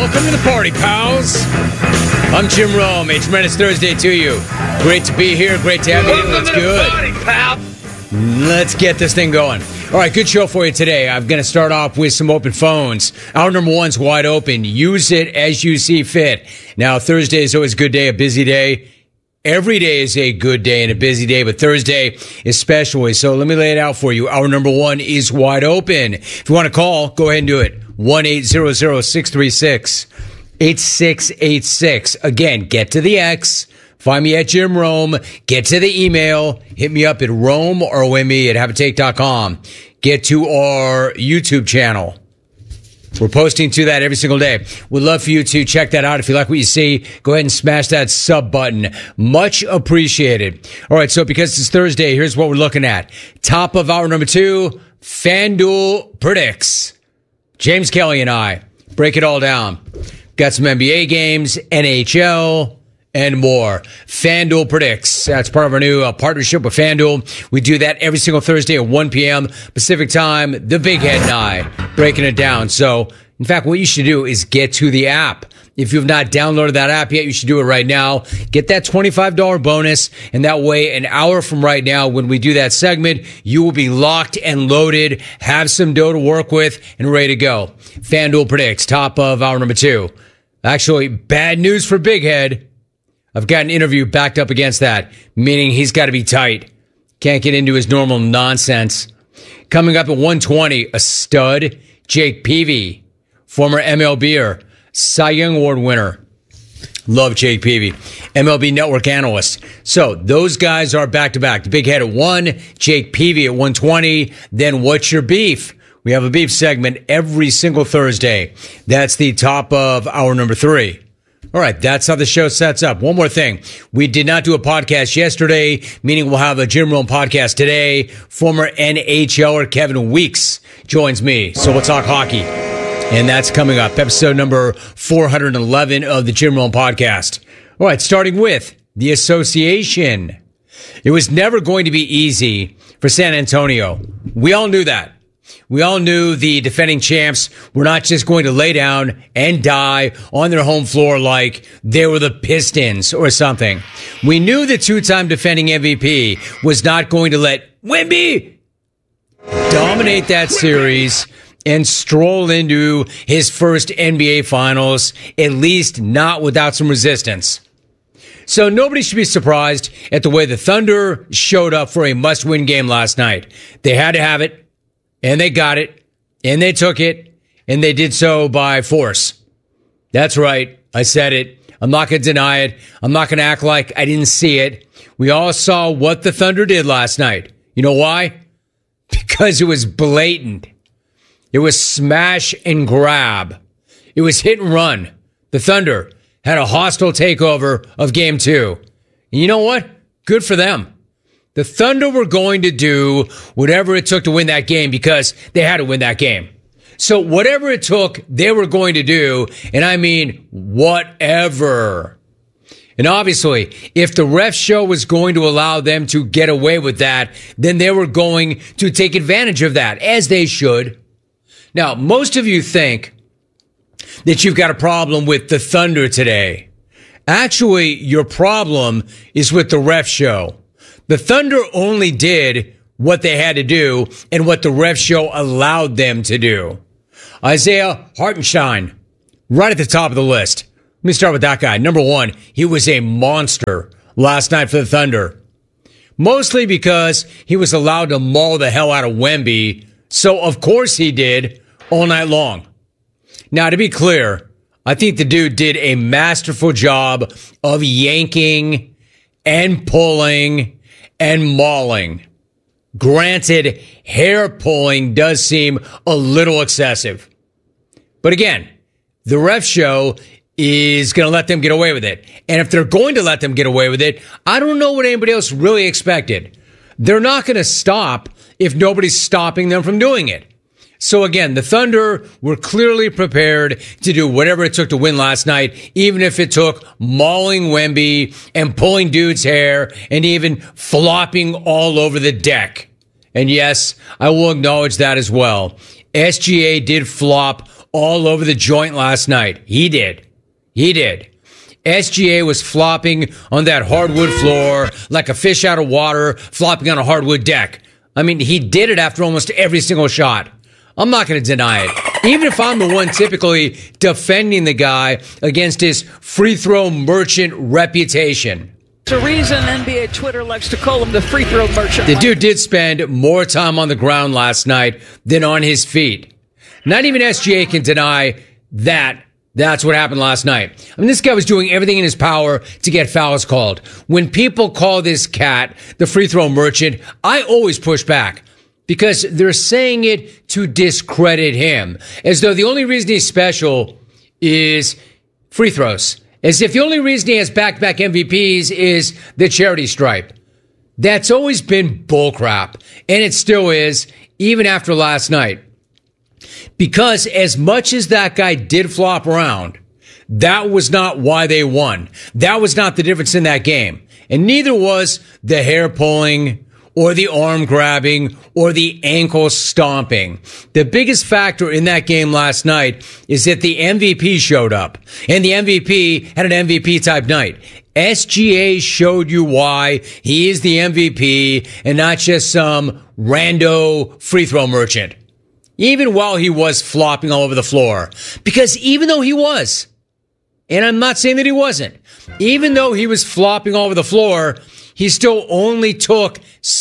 Welcome to the party, pals. I'm Jim Rome. A tremendous Thursday to you. Great to be here. Great to have you. Welcome to the party, pal. Let's get this thing going. All right, good show for you today. I'm going to start off with some open phones. Hour number one's wide open. Use it as you see fit. Now, Thursday is always a good day, a busy day. Every day is a good day and a busy day, but Thursday especially. So let me lay it out for you. Hour number one is wide open. If you want to call, go ahead and do it. 1-800-636-8686. Again, get to the X. Find me at Jim Rome. Get to the email. Hit me up at Rome or Wimmy at haveatake.com. Get to our YouTube channel. We're posting to that every single day. We'd love for you to check that out. If you like what you see, go ahead and smash that sub button. Much appreciated. All right, so because it's Thursday, here's what we're looking at. Top of hour number two, FanDuel predicts. James Kelly and I break it all down. Got some NBA games, NHL, and more. FanDuel predicts. That's part of our new partnership with FanDuel. We do that every single Thursday at 1 p.m. Pacific time. The Big Head and I breaking it down. So, in fact, what you should do is get to the app. If you've not downloaded that app yet, you should do it right now. Get that $25 bonus, and that way, an hour from right now, when we do that segment, you will be locked and loaded, have some dough to work with, and ready to go. FanDuel predicts. Top of hour number two. Actually, bad news for Big Head. I've got an interview backed up against that, meaning he's got to be tight. Can't get into his normal nonsense. Coming up at 1:20, a stud, Jake Peavy, former MLBer, Cy Young Award winner. Love Jake Peavy, MLB Network analyst. So those guys are back-to-back. The Big Head at 1, Jake Peavy at 1:20. Then What's Your Beef? We have a beef segment every single Thursday. That's the top of hour number 3. All right, that's how the show sets up. One more thing. We did not do a podcast yesterday, meaning we'll have a Jim Rome podcast today. Former NHLer Kevin Weeks joins me, so we'll talk hockey. And that's coming up, episode number 411 of the Jim Rome podcast. All right, starting with the association. It was never going to be easy for San Antonio. We all knew that. We all knew the defending champs were not just going to lay down and die on their home floor like they were the Pistons or something. We knew the two-time defending MVP was not going to let Wemby dominate that series and stroll into his first NBA Finals, at least not without some resistance. So nobody should be surprised at the way the Thunder showed up for a must-win game last night. They had to have it. And they got it, and they took it, and they did so by force. That's right. I said it. I'm not going to deny it. I'm not going to act like I didn't see it. We all saw what the Thunder did last night. You know why? Because it was blatant. It was smash and grab. It was hit and run. The Thunder had a hostile takeover of Game 2. And you know what? Good for them. The Thunder were going to do whatever it took to win that game because they had to win that game. So whatever it took, they were going to do. And I mean, whatever. And obviously, if the ref show was going to allow them to get away with that, then they were going to take advantage of that, as they should. Now, most of you think that you've got a problem with the Thunder today. Actually, your problem is with the ref show. The Thunder only did what they had to do and what the ref show allowed them to do. Isaiah Hartenstein, right at the top of the list. Let me start with that guy. Number one, he was a monster last night for the Thunder. Mostly because he was allowed to maul the hell out of Wemby. So, of course he did all night long. Now, to be clear, I think the dude did a masterful job of yanking and pulling and mauling. Granted, hair pulling does seem a little excessive. But again, the ref show is going to let them get away with it. And if they're going to let them get away with it, I don't know what anybody else really expected. They're not going to stop if nobody's stopping them from doing it. So again, the Thunder were clearly prepared to do whatever it took to win last night, even if it took mauling Wemby and pulling dude's hair and even flopping all over the deck. And yes, I will acknowledge that as well. SGA did flop all over the joint last night. He did. SGA was flopping on that hardwood floor like a fish out of water, flopping on a hardwood deck. I mean, he did it after almost every single shot. I'm not going to deny it. Even if I'm the one typically defending the guy against his free throw merchant reputation. There's a reason NBA Twitter likes to call him the free throw merchant. The dude did spend more time on the ground last night than on his feet. Not even SGA can deny that. That's what happened last night. I mean, this guy was doing everything in his power to get fouls called. When people call this cat the free throw merchant, I always push back because they're saying it to discredit him, as though the only reason he's special is free throws, as if the only reason he has back-to-back MVPs is the charity stripe. That's always been bullcrap, and it still is, even after last night. Because as much as that guy did flop around, that was not why they won. That was not the difference in that game. And neither was the hair pulling or the arm grabbing or the ankle stomping. The biggest factor in that game last night is that the MVP showed up. And the MVP had an MVP type night. SGA showed you why he is the MVP and not just some rando free throw merchant. Even while he was flopping all over the floor. Because even though he was, and I'm not saying that he wasn't, even though he was flopping all over the floor, he still only took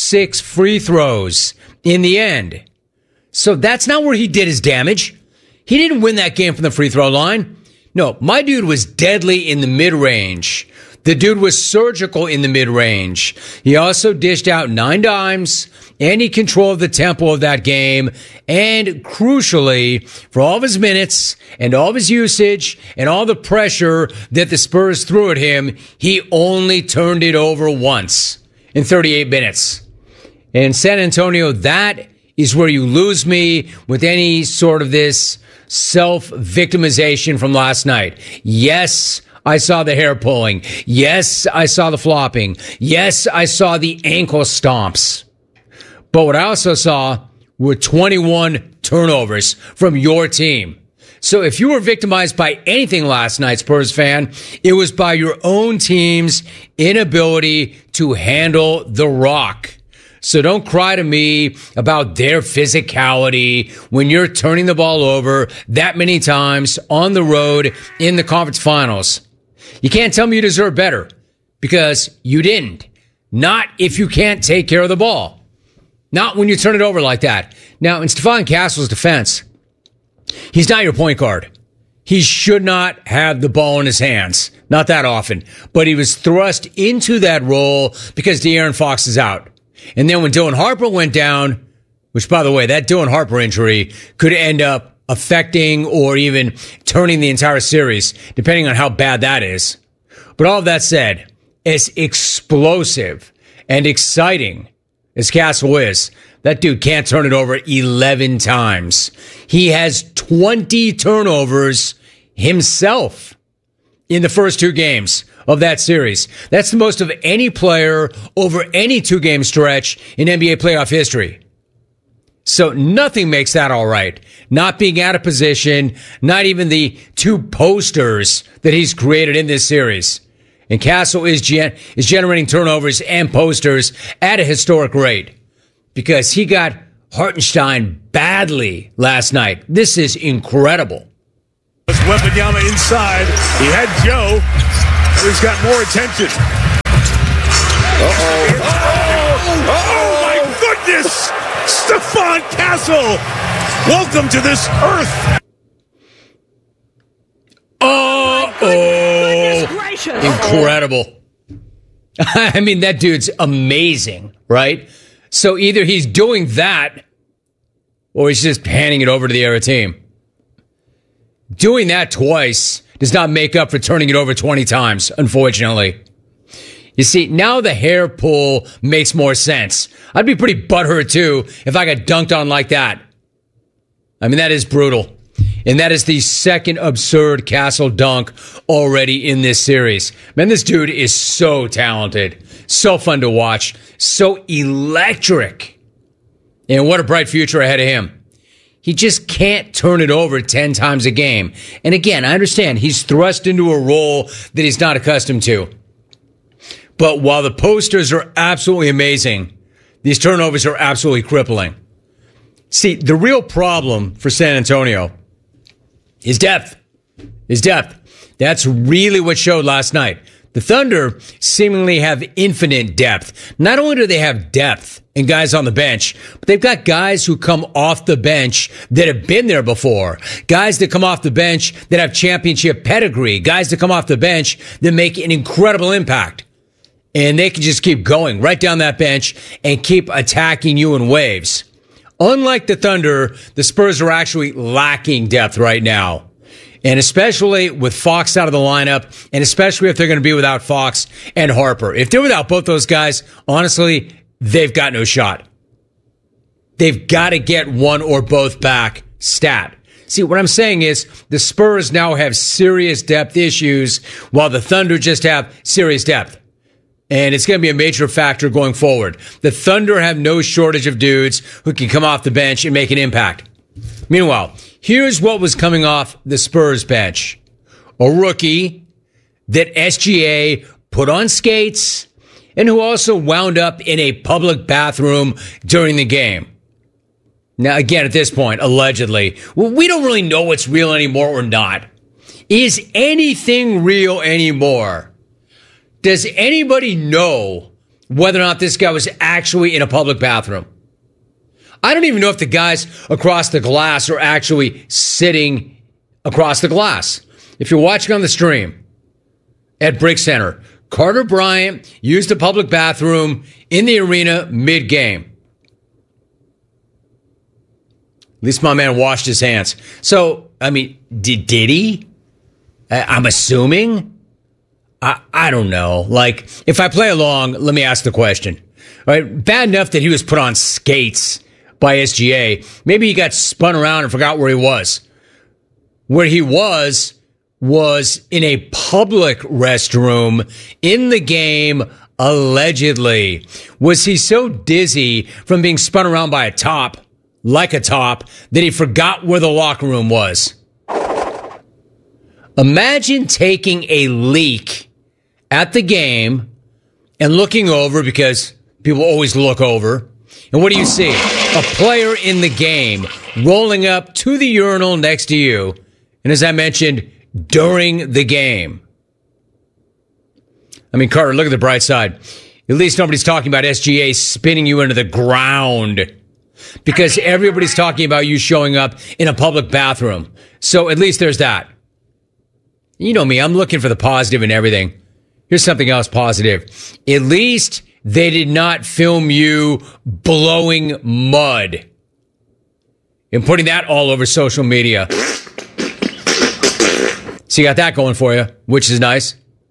6 free throws in the end. So that's not where he did his damage. He didn't win that game from the free throw line. No, my dude was deadly in the mid-range. The dude was surgical in the mid-range. He also dished out 9 dimes, and he controlled the tempo of that game. And crucially, for all of his minutes and all of his usage and all the pressure that the Spurs threw at him, he only turned it over once in 38 minutes. In San Antonio, that is where you lose me with any sort of this self-victimization from last night. Yes, I saw the hair pulling. Yes, I saw the flopping. Yes, I saw the ankle stomps. But what I also saw were 21 turnovers from your team. So if you were victimized by anything last night, Spurs fan, it was by your own team's inability to handle the rock. So don't cry to me about their physicality when you're turning the ball over that many times on the road in the conference finals. You can't tell me you deserve better because you didn't. Not if you can't take care of the ball. Not when you turn it over like that. Now, in Stephon Castle's defense, he's not your point guard. He should not have the ball in his hands. Not that often. But he was thrust into that role because De'Aaron Fox is out. And then when Dylan Harper went down, which, by the way, that Dylan Harper injury could end up affecting or even turning the entire series, depending on how bad that is. But all of that said, as explosive and exciting as Castle is, that dude can't turn it over 11 times. He has 20 turnovers himself in the first 2 games of that series. That's the most of any player over any 2-game stretch in NBA playoff history. So nothing makes that all right. Not being out of position, not even the 2 posters that he's created in this series. And Castle is generating turnovers and posters at a historic rate because he got Hartenstein badly last night. This is incredible. Wembanyama inside. He had Joe. He's got more attention. Oh, my goodness! Stephon Castle! Welcome to this earth! Incredible. I mean, that dude's amazing, right? So either he's doing that or he's just handing it over to the other team. Doing that twice does not make up for turning it over 20 times, unfortunately. You see, now the hair pull makes more sense. I'd be pretty butthurt, too, if I got dunked on like that. I mean, that is brutal. And that is the second absurd Castle dunk already in this series. Man, this dude is so talented. So fun to watch. So electric. And what a bright future ahead of him. He just can't turn it over 10 times a game. And again, I understand he's thrust into a role that he's not accustomed to. But while the posters are absolutely amazing, these turnovers are absolutely crippling. See, the real problem for San Antonio is depth. That's really what showed last night. The Thunder seemingly have infinite depth. Not only do they have depth and guys on the bench, but they've got guys who come off the bench that have been there before. Guys that come off the bench that have championship pedigree. Guys that come off the bench that make an incredible impact. And they can just keep going right down that bench and keep attacking you in waves. Unlike the Thunder, the Spurs are actually lacking depth right now. And especially with Fox out of the lineup, and especially if they're going to be without Fox and Harper. If they're without both those guys, honestly, they've got no shot. They've got to get one or both back stat. See, what I'm saying is the Spurs now have serious depth issues while the Thunder just have serious depth. And it's going to be a major factor going forward. The Thunder have no shortage of dudes who can come off the bench and make an impact. Meanwhile, here's what was coming off the Spurs bench. A rookie that SGA put on skates and who also wound up in a public bathroom during the game. Now, again, at this point, allegedly, we don't really know what's real anymore or not. Is anything real anymore? Does anybody know whether or not this guy was actually in a public bathroom? I don't even know if the guys across the glass are actually sitting across the glass. If you're watching on the stream at Brick Center, Carter Bryant used a public bathroom in the arena mid-game. At least my man washed his hands. So, I mean, did he? I'm assuming. I don't know. Like, if I play along, let me ask the question. All right, bad enough that he was put on skates by SGA. Maybe he got spun around and forgot where he was. Where he was in a public restroom in the game, allegedly. Was he so dizzy from being spun around by a top, like a top, that he forgot where the locker room was? Imagine taking a leak at the game and looking over, because people always look over. And what do you see? A player in the game rolling up to the urinal next to you. And as I mentioned, during the game. I mean, Carter, look at the bright side. At least nobody's talking about SGA spinning you into the ground, because everybody's talking about you showing up in a public bathroom. So at least there's that. You know me, I'm looking for the positive in everything. Here's something else positive. At least they did not film you blowing mud and putting that all over social media. So you got that going for you, which is nice.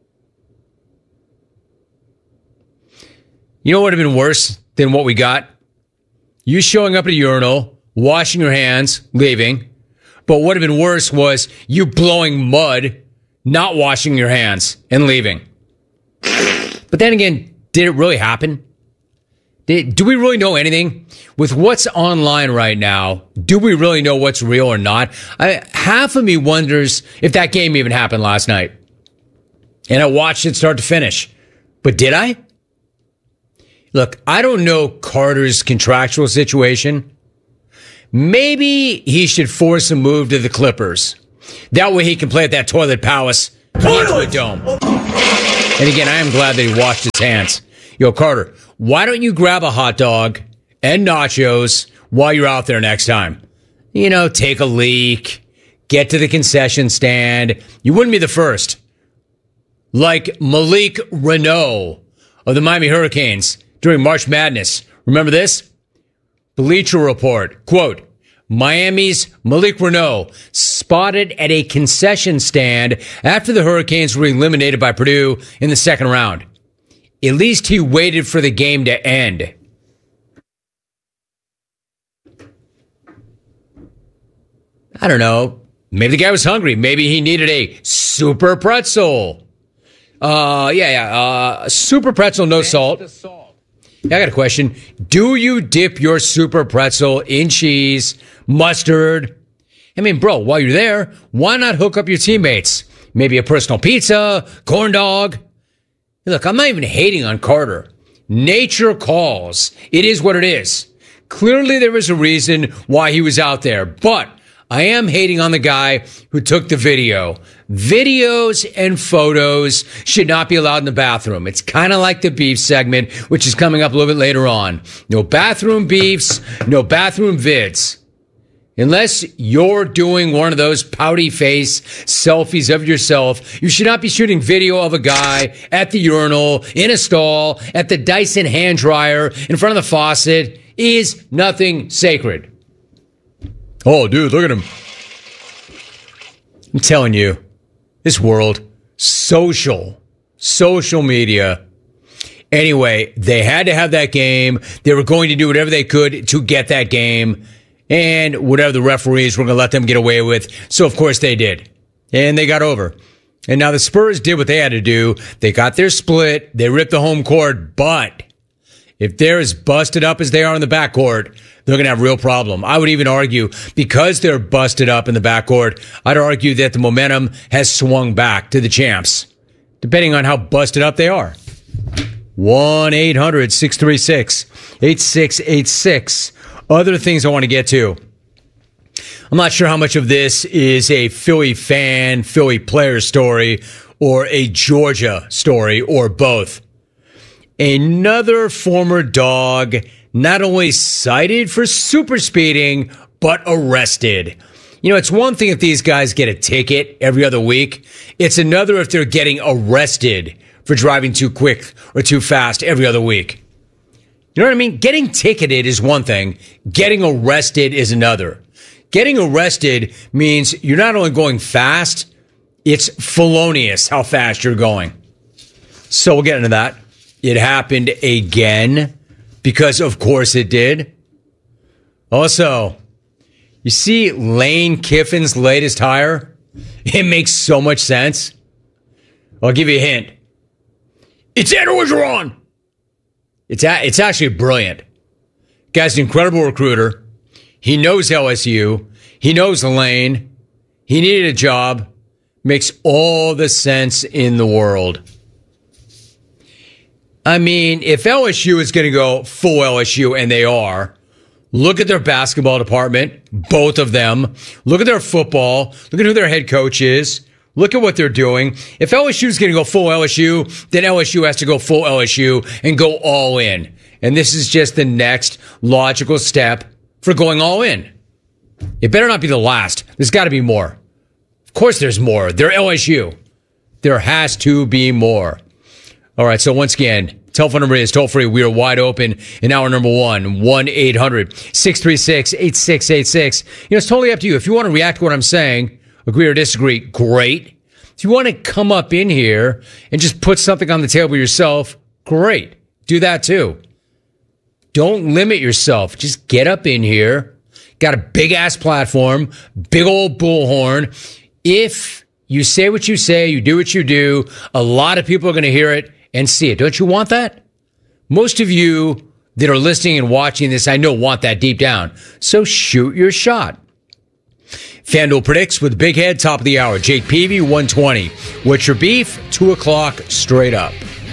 You know what would have been worse than what we got? You showing up at a urinal, washing your hands, leaving. But what would have been worse was you blowing mud, not washing your hands, and leaving. But then again, did it really happen? Do we really know anything? With what's online right now, do we really know what's real or not? Half of me wonders if that game even happened last night. And I watched it start to finish. But did I? Look, I don't know Carter's contractual situation. Maybe he should force a move to the Clippers. That way he can play at that Toilet Palace into a dome. And again, I am glad that he washed his hands. Yo, Carter, why don't you grab a hot dog and nachos while you're out there next time? You know, take a leak, get to the concession stand. You wouldn't be the first. Like Malik Renault of the Miami Hurricanes during March Madness. Remember this? Bleacher Report, quote, Miami's Malik Renault spotted at a concession stand after the Hurricanes were eliminated by Purdue in the second round. At least he waited for the game to end. I don't know. Maybe the guy was hungry. Maybe he needed a super pretzel. Super pretzel, no salt. I got a question. Do you dip your super pretzel in cheese, mustard. I mean, bro, while you're there, why not hook up your teammates? Maybe a personal pizza, corn dog. Look, I'm not even hating on Carter. Nature calls. It is what it is. Clearly, there was a reason why he was out there, but I am hating on the guy who took the video. Videos and photos should not be allowed in the bathroom. It's kind of like the beef segment, which is coming up a little bit later on. No bathroom beefs, no bathroom vids. Unless you're doing one of those pouty face selfies of yourself, you should not be shooting video of a guy at the urinal, in a stall, at the Dyson hand dryer, in front of the faucet. Is nothing sacred. Oh, dude, look at him. I'm telling you, this world, social media. Anyway, they had to have that game. They were going to do whatever they could to get that game. And whatever the referees were going to let them get away with. So, of course, they did. And they got over. And now the Spurs did what they had to do. They got their split. They ripped the home court. But if they're as busted up as they are in the backcourt, they're going to have a real problem. I would even argue, because they're busted up in the backcourt, I'd argue that the momentum has swung back to the champs, depending on how busted up they are. 1-800-636-8686. Other things I want to get to. I'm not sure how much of this is a Philly fan, Philly player story, or a Georgia story, or both. Another former dog not only cited for super speeding, but arrested. You know, it's one thing if these guys get a ticket every other week. It's another if they're getting arrested for driving too quick or too fast every other week. You know what I mean? Getting ticketed is one thing. Getting arrested is another. Getting arrested means you're not only going fast, it's felonious how fast you're going. So we'll get into that. It happened again because, of course, it did. Also, you see Lane Kiffin's latest hire? It makes so much sense. I'll give you a hint. It's Ed Orgeron. It's actually brilliant. Guy's an incredible recruiter. He knows LSU. He knows Lane. He needed a job. Makes all the sense in the world. I mean, if LSU is going to go full LSU, and they are, look at their basketball department, both of them. Look at their football. Look at who their head coach is. Look at what they're doing. If LSU is going to go full LSU, then LSU has to go full LSU and go all in. And this is just the next logical step for going all in. It better not be the last. There's got to be more. Of course there's more. They're LSU. There has to be more. All right, so once again, telephone number is toll-free. We are wide open in hour number 1-800-636-8686. You know, it's totally up to you. If you want to react to what I'm saying, agree or disagree, great. If you want to come up in here and just put something on the table yourself, great. Do that too. Don't limit yourself. Just get up in here. Got a big-ass platform, big old bullhorn. If you say what you say, you do what you do, a lot of people are going to hear it and see it. Don't you want that? Most of you that are listening and watching this, I know, want that deep down. So shoot your shot. FanDuel predicts with Big Head, top of the hour. Jake Peavy, 120. What's your beef? 2 o'clock, straight up.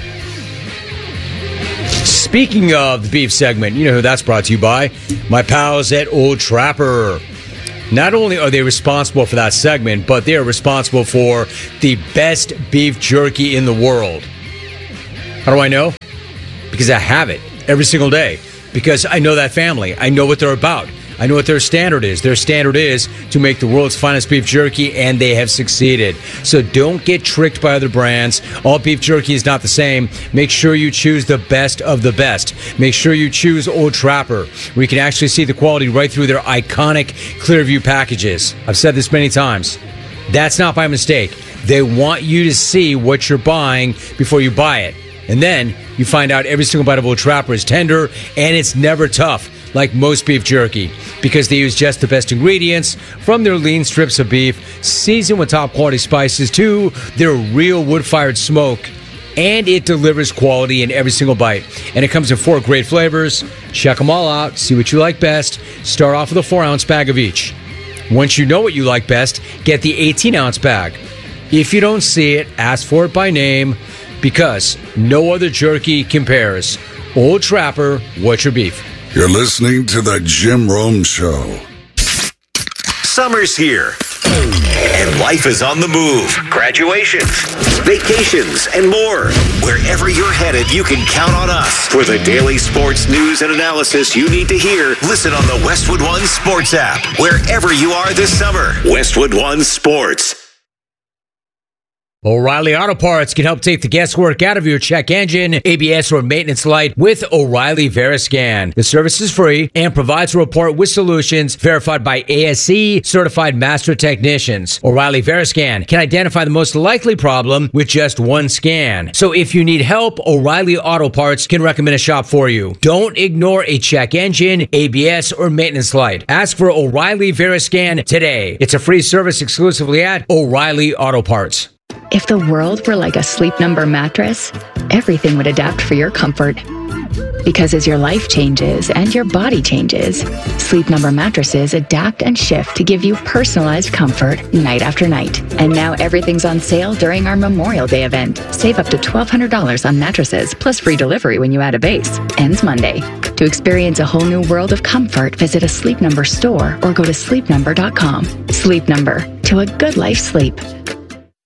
Speaking of the beef segment, you know who that's brought to you by? My pals at Old Trapper. Not only are they responsible for that segment, but they are responsible for the best beef jerky in the world. How do I know? Because I have it every single day. Because I know that family. I know what they're about. I know what their standard is. Their standard is to make the world's finest beef jerky, and they have succeeded. So don't get tricked by other brands. All beef jerky is not the same. Make sure you choose the best of the best. Make sure you choose Old Trapper, where you can actually see the quality right through their iconic Clearview packages. I've said this many times. That's not by mistake. They want you to see what you're buying before you buy it. And then you find out every single bite of Old Trapper is tender, and it's never tough, like most beef jerky, because they use just the best ingredients from their lean strips of beef, seasoned with top quality spices, to their real wood-fired smoke and it delivers quality in every single bite. And it comes in 4 great flavors. Check them all out. See what you like best. Start off with a 4-ounce bag of each. Once you know what you like best, get the 18-ounce bag. If you don't see it, ask for it by name, because no other jerky compares. Old Trapper, what's your beef? You're listening to The Jim Rome Show. Summer's here, and life is on the move. Graduations, vacations, and more. Wherever you're headed, you can count on us for the daily sports news and analysis you need to hear. Listen on the Westwood One Sports app, wherever you are this summer. Westwood One Sports. O'Reilly Auto Parts can help take the guesswork out of your check engine, ABS, or maintenance light with O'Reilly Veriscan. The service is free and provides a report with solutions verified by ASE certified master technicians. O'Reilly Veriscan can identify the most likely problem with just one scan. So if you need help, O'Reilly Auto Parts can recommend a shop for you. Don't ignore a check engine, ABS, or maintenance light. Ask for O'Reilly Veriscan today. It's a free service exclusively at O'Reilly Auto Parts. If the world were like a Sleep Number mattress, everything would adapt for your comfort. Because as your life changes and your body changes, Sleep Number mattresses adapt and shift to give you personalized comfort night after night. And now everything's on sale during our Memorial Day event. Save up to $1,200 on mattresses, plus free delivery when you add a base. Ends Monday. To experience a whole new world of comfort, visit a Sleep Number store or go to sleepnumber.com. Sleep Number. To a good life sleep.